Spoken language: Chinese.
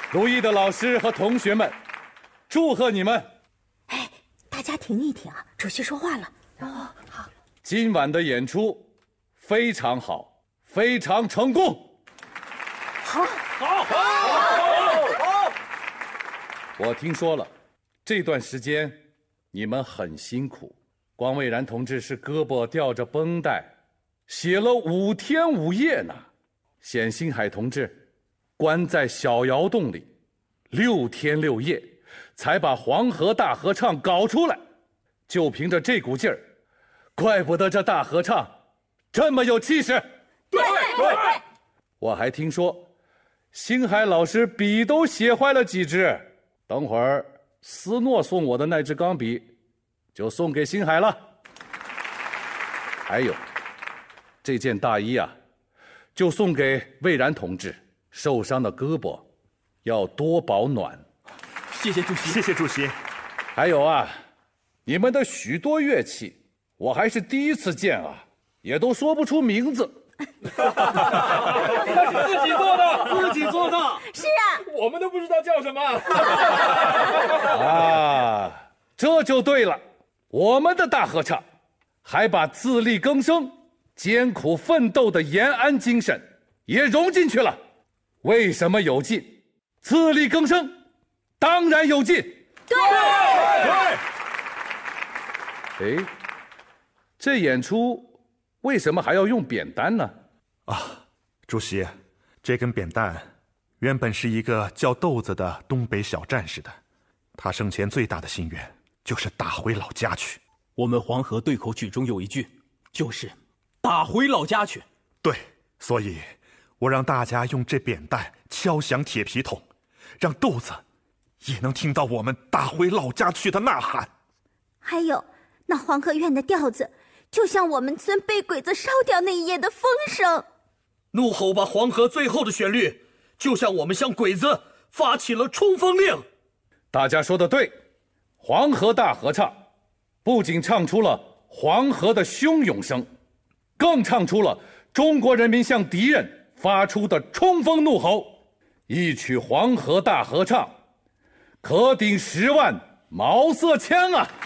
如意的老师和同学们，祝贺你们！ 哎，大家停一停啊，主席说话了。 哦，好。 今晚的演出非常好，非常成功。 好， 好，好。 我听说了，这段时间你们很辛苦。光蔚然同志是胳膊吊着绷带，写了5天5夜呢。冼星海同志关在小窑洞里6天6夜，才把黄河大合唱搞出来。就凭着这股劲儿，怪不得这大合唱这么有气势。 对。 我还听说，星海老师笔都写坏了几支，等会儿斯诺送我的那支钢笔就送给星海了。还有这件大衣啊，就送给蔚然同志，受伤的胳膊要多保暖。 谢谢主席，谢谢主席。 还有啊，你们的许多乐器我还是第一次见啊，也都说不出名字。 那是自己做的，自己做的。 是啊， 我们都不知道叫什么。 啊，这就对了。我们的大合唱还把自力更生、艰苦奋斗的延安精神也融进去了。为什么有劲？自力更生当然有劲。 对。 哎，这演出为什么还要用扁担呢？ 主席，这根扁担原本是一个叫豆子的东北小战士的，他生前最大的心愿就是打回老家去。 我们黄河对口曲中有一句，就是打回老家去。 对，所以我让大家用这扁担敲响铁皮桶，让豆子也能听到我们打回老家去的呐喊。 还有那黄河院的调子，就像我们村被鬼子烧掉那一夜的风声。 怒吼吧黄河最后的旋律，就像我们向鬼子发起了冲锋令。 大家说的对，黄河大合唱不仅唱出了黄河的汹涌声，更唱出了中国人民向敌人发出的冲锋怒吼。一曲黄河大合唱，可顶10万毛瑟枪啊！